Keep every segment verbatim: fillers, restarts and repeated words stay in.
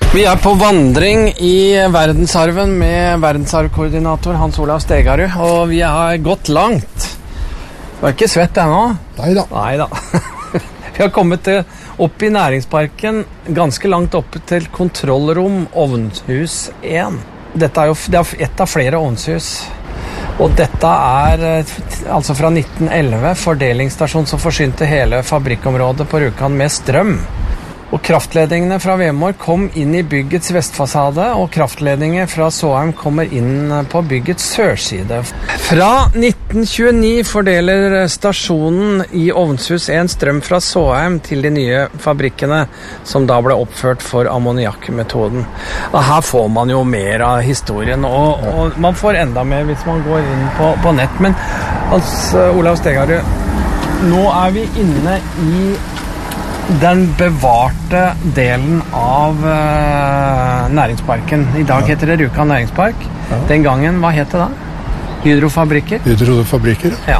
Vi er på vandring i verdensarven med verdensarvkoordinator Hans Olav Stegarud, og vi har gått langt. Du er ikke svett ennå? Neida. Neida. Vi har kommet til, opp i næringsparken, ganske langt opp til kontrollrom Ovnhus én. Dette er jo det er et av flere ovnshus. Og dette er altså fra nitten elleve fordelingsstasjon som forsynte hele fabrikkområdet på Rjukan med strøm. Og kraftledningene fra Vemor kom inn i byggets vestfasade, og kraftledninger fra Såheim kommer inn på byggets sørside. Fra nitten tjueni fordeler stasjonen i Ovnshus én strøm fra Såheim til de nye fabrikkene, som da ble oppført for ammoniakkmetoden. Og her får man jo mer av historien, og, og man får enda mer hvis man går inn på, på nett. Men Hans Olav Stegarud, nå er vi inne i den bevarte delen av uh, næringsparken. I dag heter det Rjukan næringspark. Ja. Den gangen, hva het det da? Hydrofabrikker? Hydrofabrikker. Ja.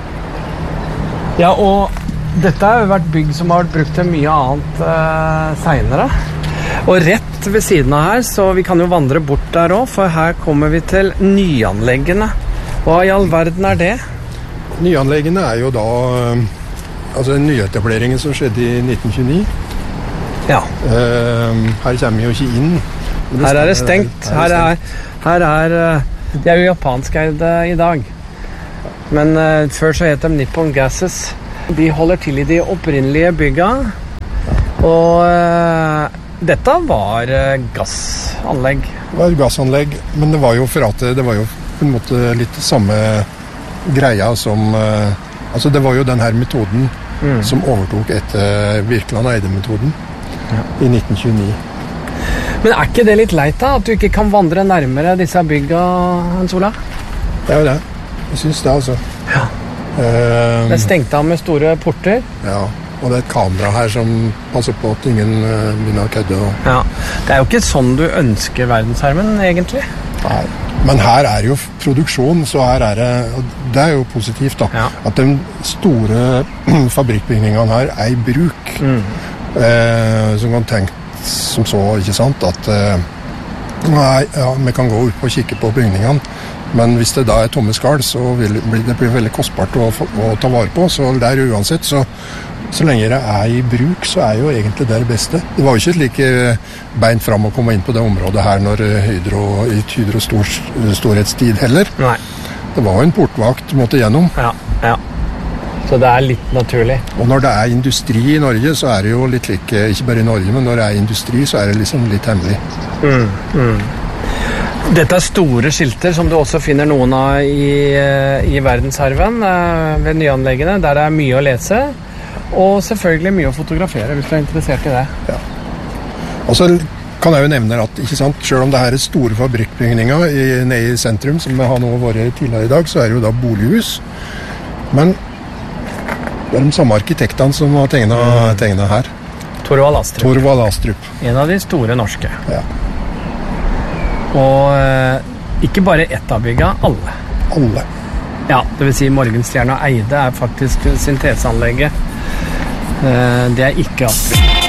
Ja, og dette har jo vært bygg som har vært brukt til mye annet uh, senere. Og rett ved siden av her, så vi kan jo vandre bort der også, for her kommer vi til nyanleggene. Hva i all verden er det? Nyanleggene er jo da... Altså nyetableringen som skjedde i nitten tjueni. Ja. Uh, her kommer vi jo ikke inn. Her er det stengt. Her er, her er det er jo japanskeide i dag. Men uh, før så het de Nippon Gases. De holder til i de opprinnelige bygga. Og uh, dette var uh, gassanlegg. Det var gassanlegg, men det var jo for at det var jo på en måte litt samme greia som... Uh, Altså det var jo den her metoden mm. som overtok etter Birkeland og Eide-metoden ja. I nitten tjueni. Men er ikke det litt leit da, at du ikke kan vandre nærmere disse bygga, Hans Olav? Det er jo det. Jeg synes det, altså. Ja. Uh, det er stengt av med store porter. Ja, og det er et kamera her som passer på at ingen uh, begynner å kødde. Og... Ja, det er jo ikke sånn du ønsker verdensarven, egentlig. Nei. Men her er jo produksjon, så her er det, det er jo positivt da, ja. At de store fabrikkbygningene her er i bruk. Mm. Eh, som kan tenke som så, ikke sant, at eh, nei, ja, vi kan gå ut og kikke på bygningene, men hvis det da er tomme skall, så vil det bli, det blir veldig kostbart å, å ta vare på, så der uansett, så Så lenge det er i bruk, så er jo egentlig det det beste. Det var jo ikke slik beint fram å komme inn på det området her når Hydro, i Hydro stor, storhetstid heller. Nei. Det var jo en portvakt måtte gjennom. Ja, ja. Så det er litt naturlig. Og når det er industri i Norge, så er det jo litt like, ikke bare i Norge, men når det er industri, så er det liksom litt hemmelig. Mm, mm. Dette er store skilter som du også finner noen av i, i verdensarven ved nyanleggene. Der er mye å lese. Og selvfølgelig mye å fotografere hvis du er interessert i det. Ja. Og så kan jeg jo nevne at, ikke sant, selv om det her er store fabrikkbygninger i, nede i sentrum, som vi har nå vært tidligere i dag, så er det jo da bolighus. Men det er de samme arkitektene som har tegnet, tegnet her. Torvald Astrup. Torvald Astrup. En av de store norske. Ja. Og eh, ikke bare ett av bygga, alle. Alle. Ja, det vil si Morgenstjerne og Eide er faktisk synteseanlegget. Det er ikke Astrup.